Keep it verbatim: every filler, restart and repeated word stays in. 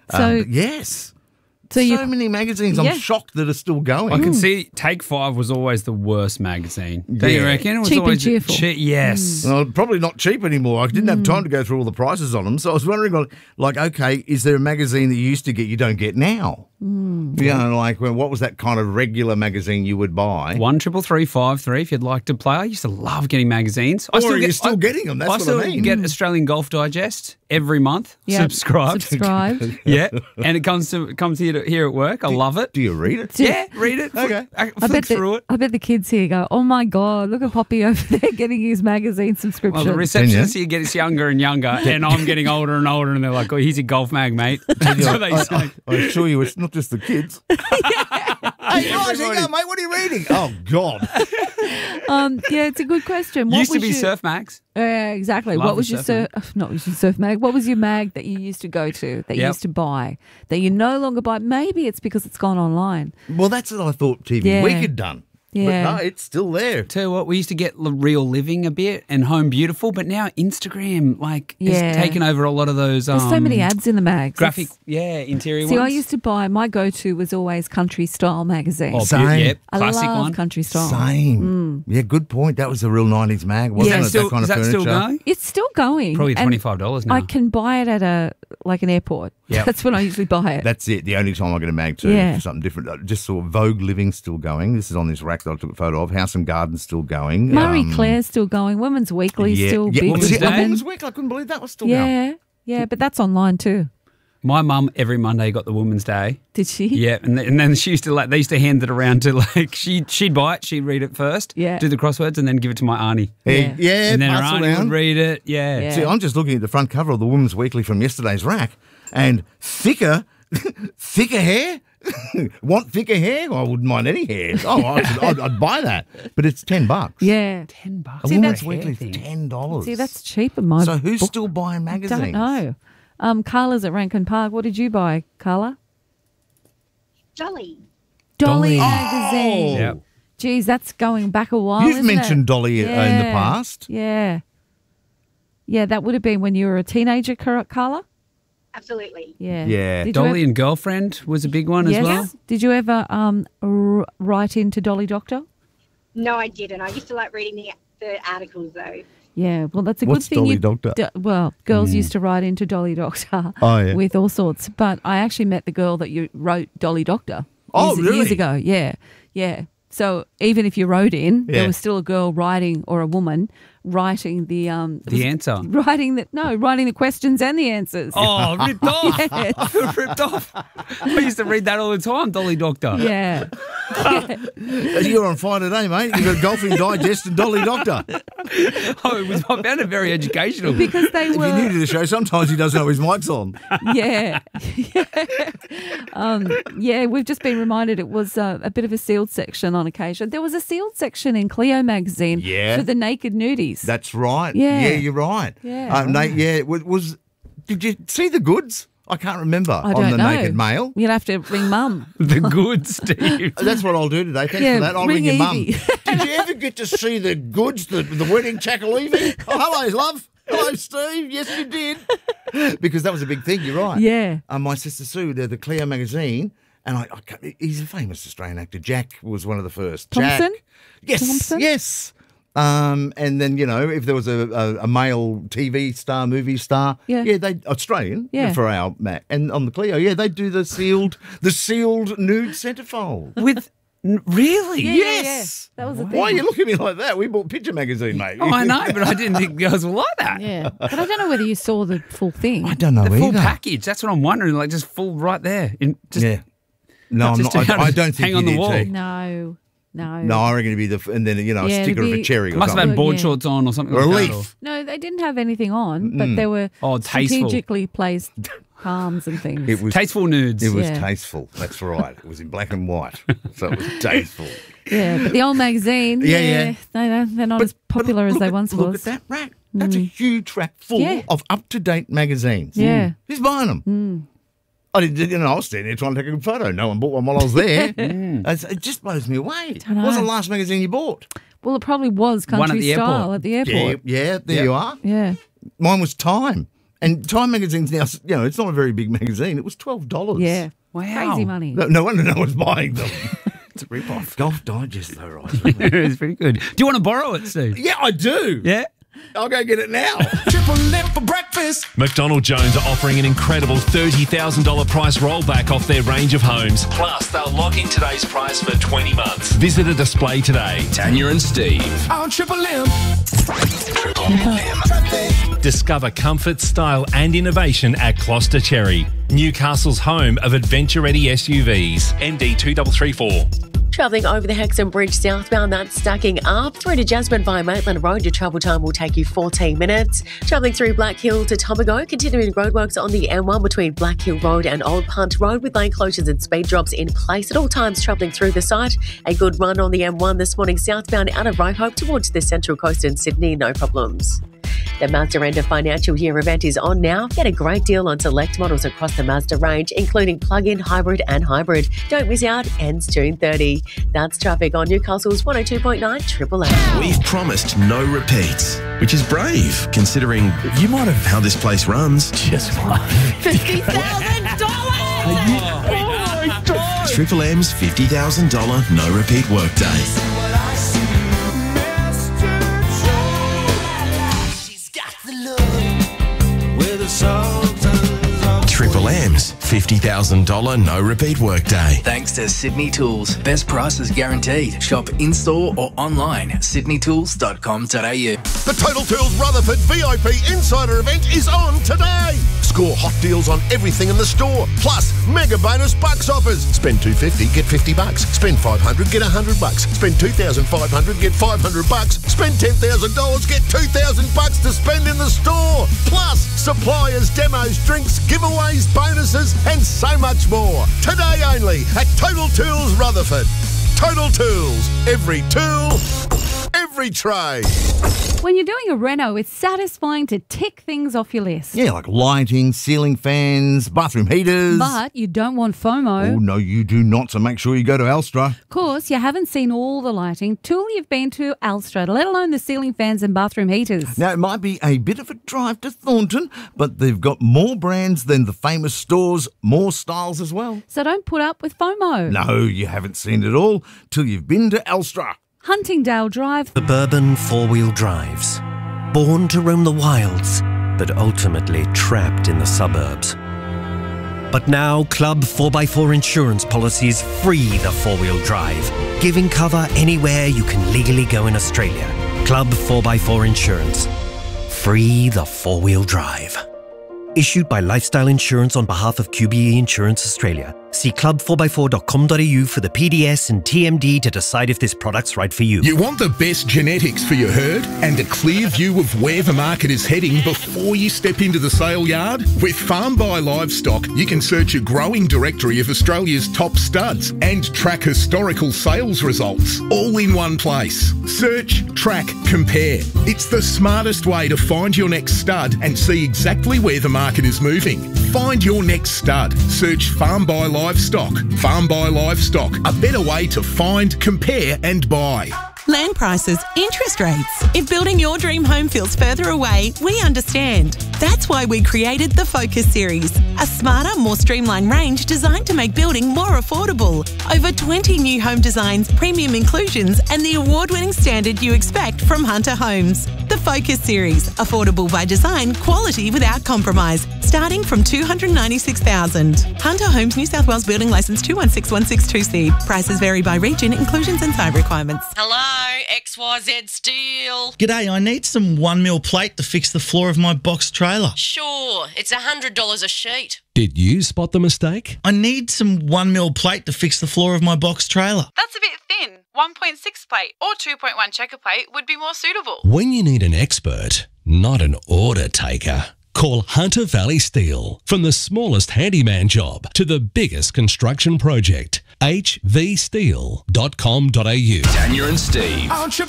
So Um, yes. So, So you, many magazines. I'm Yeah. shocked that are still going. I can see Take Five was always the worst magazine. Don't you Yeah. reckon? It was Cheap and always cheerful. che- yes. Well, probably not cheap anymore. I didn't have time to go through all the prices on them. So I was wondering, like, like, okay, is there a magazine that you used to get you don't get now? Mm. You know, like, well, what was that kind of regular magazine you would buy? One triple three five three. If you'd like to play, I used to love getting magazines. I Or you're still I- getting them. That's I what still I mean. get Australian Golf Digest every month. Yeah, Subscribe. Subscribe. Yeah, and it comes to comes here to, here at work. I love it. Do you read it? Yeah, read it. Okay. I I flick bet, through the, it. I bet the kids here go, oh my God, look at Poppy over there getting his magazine subscription. Well, the receptionist here gets younger and younger, and I'm getting older and older, and they're like, "Oh, here's your golf mag, mate." That's what they I, say. I, I assure you, it's not just the kids. Hey, guys, here you go, mate. What are you reading? Oh, God. um, yeah, it's a good question. What Used to was be your, Surf Mags. Yeah, exactly. Love what the was your surf surf? Not was your surf mag. What was your mag that you used to go to, that you Yep. used to buy, that you no longer buy? Maybe it's because it's gone online. Well, that's what I thought T V Yeah. Week had done. Yeah. But no, it's still there. Tell you what, we used to get L- Real Living a bit and Home Beautiful, but now Instagram like Yeah. has taken over a lot of those. There's um, so many ads in the mags. graphic, It's- yeah, interior See, ones. I used to buy. My go-to was always Country Style magazine. Oh, Same. beaut- yep, I classic love one. Country Style. Same. Yeah, good point. That was a real nineties mag, wasn't Yeah. it? Still, that kind is of that furniture. still going? It's still going. Probably and twenty five dollars now. I can buy it at a like an airport. Yep. That's when I usually buy it. That's it. The only time I get a mag too Yeah. for something different. I just saw Vogue Living still going. This is on this rack that I took a photo of. House and Garden still going. Marie Um, Claire's still going. Women's Weekly yeah, still yeah. big. Well, with was it Day? women. Women's Week? I couldn't believe that was still going. Yeah, yeah, but that's online too. My mum every Monday got the Women's Day. Did she? Yeah, and, th- and then she used to like they used to hand it around to like she she'd buy it, she'd read it first, Yeah. do the crosswords, and then give it to my auntie. Yeah, yeah, and then her pass auntie around. would read it. Yeah. Yeah. See, I'm just looking at the front cover of the Women's Weekly from yesterday's rack, and thicker, thicker hair. Want thicker hair? I wouldn't mind any hair. Oh, I'd, I'd, I'd buy that. But it's ten bucks. Yeah. ten bucks. A See, Women's that's- Weekly is ten dollars. See, that's cheap in my So who's book. still buying magazines? Don't know. Um, Carla's at Rankin Park. What did you buy, Carla? Dolly. Dolly, Dolly. magazine. Yep. Geez, that's going back a while. You've isn't mentioned it? Dolly uh, in the Yeah. past. Yeah. Yeah, that would have been when you were a teenager, Car- Carla. Absolutely. Yeah. Yeah. Did you Dolly ever- and Girlfriend was a big one as yes. well. Did you ever um r- write into Dolly Doctor? No, I didn't. I used to like reading the, the articles though. Yeah, well, that's a What's good thing. Dolly you- Doctor? D- well, girls used to write into Dolly Doctor Oh, yeah. with all sorts. But I actually met the girl that you wrote Dolly Doctor Oh, years, years really? ago. Yeah, yeah. So even if you wrote in, Yeah. there was still a girl writing or a woman writing the um The answer. writing the no writing the questions and the answers. Oh, ripped off. Yes. ripped off. I used to read that all the time, Dolly Doctor. Yeah. You're on fire today, mate. You've got Golfing Digest and Dolly Doctor. Oh, it was, I found it very educational. Because they If were you're new to the show, sometimes he doesn't know his mic's on. yeah. yeah. Um, yeah, we've just been reminded it was uh, a bit of a sealed section on occasion. There was a sealed section in Cleo magazine Yeah. for the naked nudies. That's right. Yeah. Yeah, you're right. Yeah. Um, Nate, yeah, it was, was. Did you see the goods? I can't remember I on don't the know. Naked Mail. You'll have to ring mum. The good Steve. That's what I'll do today. Thanks Yeah, for that. I'll ring ring, your mum. Evie. Did you ever get to see the goods, the, the wedding tackle, Evie? Oh, hello, love. Hello, Steve. Yes, you did. Because that was a big thing. You're right. Yeah. Um, my sister Sue, the, the Cleo magazine, and I, I can't- he's a famous Australian actor. Jack was one of the first. Thompson? Jack. Yes. Thompson? Yes. Um, and then, you know, if there was a, a, a male T V star, movie star, Yeah. yeah, they Australian Yeah. for our Mac. And on the Cleo, yeah, they do the sealed the sealed nude centerfold. With n- really? Yeah, yeah, Yes. yeah. That was a Why thing. are you looking at me like that? We bought Picture Magazine, mate. Oh, I know, but I didn't think girls were like that. Yeah. But I don't know whether you saw the full thing. I don't know The full either. package. That's what I'm wondering. Like just full right there. In, just, Yeah. No, not I'm just not, to I, I don't think hang you on the did, wall. T. No. No. No, I reckon it'd be the and then you know Yeah, a sticker it'd of be- a cherry or Must have something. had board Yeah. shorts on or something Or a like that. leaf. No, they didn't have anything on, but there were Oh, tasteful. strategically placed palms and things. It was Tasteful nudes. It was Yeah. tasteful. That's right. It was in black and white, so it was tasteful. Yeah, but the old magazine, Yeah, yeah, yeah. No, they're not as popular as look they at- once look was. at that rack. That's a huge rack full Yeah. of up-to-date magazines. Yeah. Who's buying them? I didn't, you know, I was standing there trying to take a good photo. No one bought one while I was there. It's- It just blows me away. Don't know. What was the last magazine you bought? Well, it probably was One at country the style airport. at the Yeah, airport. yeah, there Yep. you are. Yeah. Mine was Time. And Time Magazine's now, you know, it's not a very big magazine. It was twelve dollars. Yeah. Wow. Crazy money. No, no wonder no one's buying them. It's a rip-off. Golf Digest, though, right? It's pretty good. Do you want to borrow it, Steve? Yeah, I do. Yeah? I'll go get it now. Triple M for breakfast. McDonald Jones are offering an incredible thirty thousand dollars price rollback off their range of homes. Plus, they'll lock in today's price for twenty months. Visit a display today. Tanya and Steve on Triple M. Triple M. Discover comfort, style and innovation at Gloucester Cherry, Newcastle's home of adventure-ready S U Vs. N D two three three four. Travelling over the Hexham Bridge southbound, that's stacking up. Through to Jasmine via Maitland Road, your travel time will take you fourteen minutes. Travelling through Black Hill to Tobago, continuing roadworks on the M one between Black Hill Road and Old Punt Road with lane closures and speed drops in place at all times travelling through the site. A good run on the M one this morning southbound out of Ryhope towards the Central Coast in Sydney, no problems. The Mazda End of Financial Year event is on now. Get a great deal on select models across the Mazda range, including plug-in, hybrid and hybrid. Don't miss out, ends June thirtieth. That's traffic on Newcastle's one oh two point nine Triple M. We've promised no repeats, which is brave, considering you might have how this place runs. Just one. fifty thousand dollars! Oh my God! Triple M's fifty thousand dollars no repeat workday. Triple M's fifty thousand dollars no repeat workday. Thanks to Sydney Tools. Best prices guaranteed. Shop in-store or online. sydney tools dot com dot a u. The Total Tools Rutherford V I P Insider event is on today. Score hot deals on everything in the store. Plus, mega bonus bucks offers. Spend two hundred fifty dollars, get fifty bucks. Spend five hundred dollars, get one hundred bucks. Spend two thousand five hundred dollars, get five hundred bucks. Spend ten thousand dollars, get two thousand bucks to spend in the store. Plus, suppliers, demos, drinks, giveaways, bonuses, and so much more. Today only at Total Tools Rutherford. Total Tools. Every tool, every trade. When you're doing a reno, it's satisfying to tick things off your list. Yeah, like lighting, ceiling fans, bathroom heaters. But you don't want FOMO. Oh, no, you do not, so make sure you go to Alstra. Of course, you haven't seen all the lighting till you've been to Alstra, let alone the ceiling fans and bathroom heaters. Now, it might be a bit of a drive to Thornton, but they've got more brands than the famous stores, more styles as well. So don't put up with FOMO. No, you haven't seen it all till you've been to Alstra. Huntingdale Drive. Suburban four-wheel drives. Born to roam the wilds, but ultimately trapped in the suburbs. But now Club four by four insurance policies free the four-wheel drive, giving cover anywhere you can legally go in Australia. Club four by four Insurance. Free the four-wheel drive. Issued by Lifestyle Insurance on behalf of Q B E Insurance Australia. See club four by four dot com dot a u for the P D S and T M D to decide if this product's right for you. You want the best genetics for your herd and a clear view of where the market is heading before you step into the sale yard? With Farm by Livestock, you can search a growing directory of Australia's top studs and track historical sales results all in one place. Search, track, compare. It's the smartest way to find your next stud and see exactly where the market is moving. Find your next stud. Search Farm by Livestock. Farm by Livestock, a better way to find, compare and buy. Land prices, interest rates. If building your dream home feels further away, we understand. That's why we created the Focus Series, a smarter, more streamlined range designed to make building more affordable. Over twenty new home designs, premium inclusions, and the award-winning standard you expect from Hunter Homes. The Focus Series, affordable by design, quality without compromise, starting from two hundred ninety-six thousand dollars. Hunter Homes, New South Wales Building Licence two one six one six two C. Prices vary by region, inclusions and site requirements. Hello, X Y Z Steel. G'day, I need some one mil plate to fix the floor of my box trailer. Sure, it's one hundred dollars a sheet. Did you spot the mistake? I need some one mil plate to fix the floor of my box trailer. That's a bit thin. one point six plate or two point one checker plate would be more suitable. When you need an expert, not an order taker, call Hunter Valley Steel. From the smallest handyman job to the biggest construction project, h v steel dot com dot a u. Tanya and Steve on Triple